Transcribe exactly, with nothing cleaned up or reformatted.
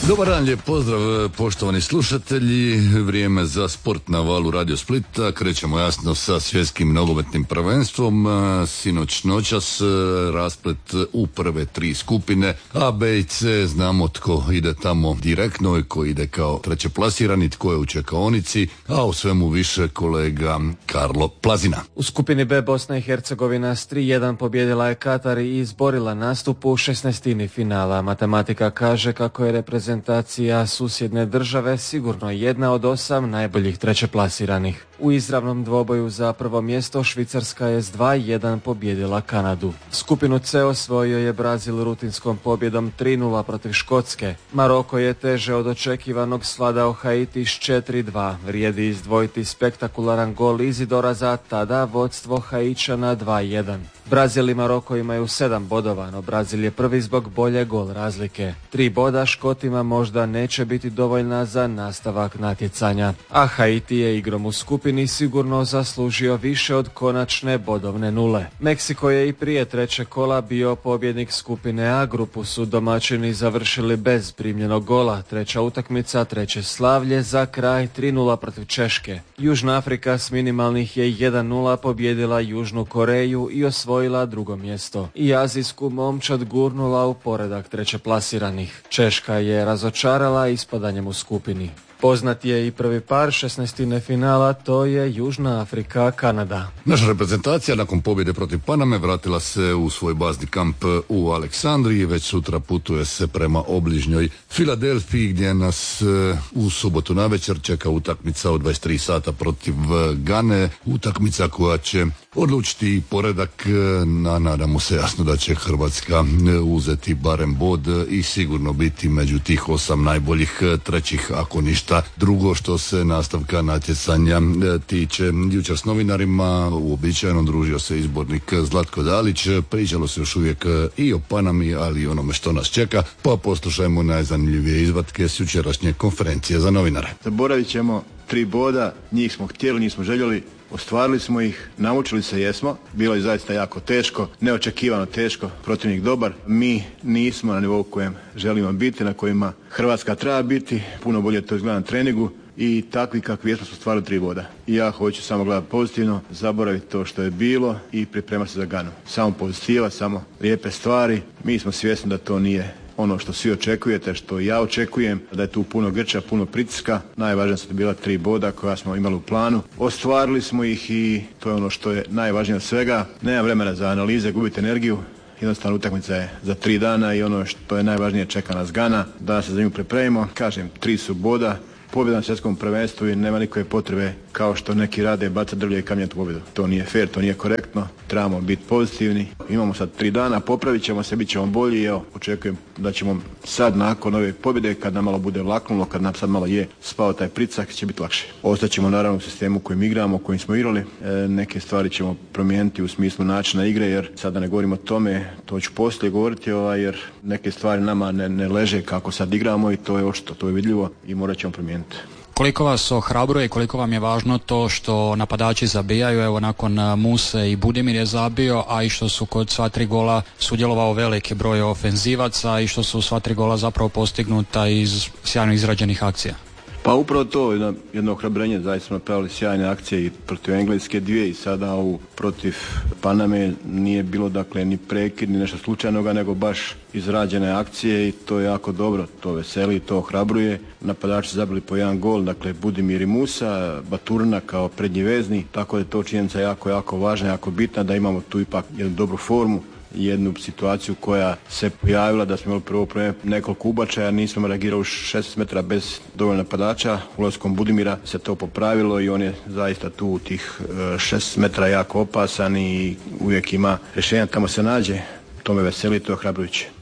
Dobar dan, lijep pozdrav poštovani slušatelji. Vrijeme za sport na valu Radio Splita. Krećemo jasno sa svjetskim nogometnim prvenstvom. Sinoć noćas rasplet u prve tri skupine A, B i C. Znamo tko ide tamo direktno i ko ide kao treće plasirani, tko je u čekaonici, a u svemu više kolega Karlo Plazina. U skupini B Bosna i Hercegovina s tri jedan pobjedila je Katar i izborila nastup u šesnaestini finala. Matematika kaže kako je reprezentacija susjedne države sigurno jedna od osam najboljih trećeplasiranih. U izravnom dvoboju za prvo mjesto Švicarska je s dva jedan pobjedila Kanadu. Skupinu C osvojio je Brazil rutinskom pobjedom tri nula protiv Škotske. Maroko je teže od očekivanog svladao Haiti s četiri dva. Vrijedi izdvojiti spektakularan gol Izidora za tada vodstvo Haićana dva jedan. Brazil i Maroko imaju sedam bodova, no Brazil je prvi zbog bolje gol razlike. Tri boda Škotima možda neće biti dovoljna za nastavak natjecanja, a Haiti je igrom u skupini sigurno zaslužio više od konačne bodovne nule. Meksiko je i prije trećeg kola bio pobjednik skupine A, grupu su domaćini završili bez primljenog gola. Treća utakmica, treće slavlje, za kraj tri nula protiv Češke. Južna Afrika s minimalnih je jedan nula pobjedila Južnu Koreju i osvojila drugo mjesto. I azijsku momčad gurnula u poredak trećeplasiranih. Češka je razočarala ispadanjem u skupini. Poznat je i prvi par šesnaestine finala, to je Južna Afrika, Kanada. Naša reprezentacija nakon pobjede protiv Paname vratila se u svoj bazni kamp u Aleksandriji. Već sutra putuje se prema obližnjoj Filadelfiji gdje nas u subotu navečer čeka utakmica od dvadeset tri sata protiv Gane. Utakmica koja će odlučiti poredak, na nadamo se jasno da će Hrvatska uzeti barem bod i sigurno biti među tih osam najboljih trećih, ako ništa drugo što se nastavka natjecanja tiče. Jučer s novinarima uobičajeno družio se izbornik Zlatko Dalić. Pričalo se još uvijek i o Panami, ali i onome što nas čeka, pa poslušajmo najzanimljivije izvatke s jučerašnje konferencije za novinare. Zaboravit ćemo tri boda, njih smo htjeli, njih smo željeli, ostvarili smo ih, naučili se jesmo, bilo je zaista jako teško, neočekivano teško, protivnik dobar, mi nismo na nivou kojem želimo biti, na kojima Hrvatska treba biti, puno bolje to izgleda na treningu i takvi kakvi jesmo su ostvarili tri boda. I ja hoću samo gledati pozitivno, zaboraviti to što je bilo i pripremati se za Ganu. Samo pozitiva, samo lijepe stvari, mi smo svjesni da to nije ono što svi očekujete, što ja očekujem, da je tu puno grča, puno pritiska. Najvažnija su bila tri boda koja smo imali u planu. Ostvarili smo ih i to je ono što je najvažnije od svega. Nema vremena za analize, gubite energiju. Jednostavno utakmica je za tri dana i ono što je najvažnije čeka nas Gana, da se za nju pripremimo. Kažem, tri su boda. Pobjeda na svjetskom prvenstvu i nema nikakve potrebe kao što neki rade baca drvlje i kamenje tu pobjedu. To nije fair, to nije korektno. Trebamo biti pozitivni. Imamo sad tri dana, popravit ćemo se, bit ćemo bolji. Evo, očekujem da ćemo sad nakon ove pobjede, kad nam malo bude vlaknulo, kad nam sad malo je spao taj pricak, će biti lakše. Ostaćemo naravno u sistemu kojim igramo, kojim smo igrali. E, neke stvari ćemo promijeniti u smislu načina igre, jer sada ne govorimo o tome, to ću poslije govoriti, ovaj, jer neke stvari nama ne, ne leže kako sad igramo i to je očito, to je vidljivo i morat ćemo promijeniti. Koliko vas ohrabruje i koliko vam je važno to što napadači zabijaju, evo nakon Muse i Budimir je zabio, a i što su kod sva tri gola sudjelovao veliki broj ofenzivaca i što su sva tri gola zapravo postignuta iz sjajno izrađenih akcija? Pa upravo to, jedno, jedno ohrabrenje, zaista smo napravili sjajne akcije i protiv Engleske dvije i sada u protiv Paname nije bilo dakle ni prekid, ni nešto slučajnoga, nego baš izrađene akcije i to je jako dobro, to veseli, to ohrabruje. Napadači zabili po jedan gol, dakle Budimir i Musa, Baturina kao prednji vezni, tako da je to činjenica jako, jako važna, jako bitna da imamo tu ipak jednu dobru formu. Jednu situaciju koja se pojavila da smo imali prvo prvo nekoliko ubačaja, nismo reagirali u šesnaest metara bez dovoljno napadača. Ulaskom Budimira se to popravilo i on je zaista tu u tih šesnaest metara jako opasan i uvijek ima rješenja, tamo se nađe. To me veseli, to je ohrabrujuće.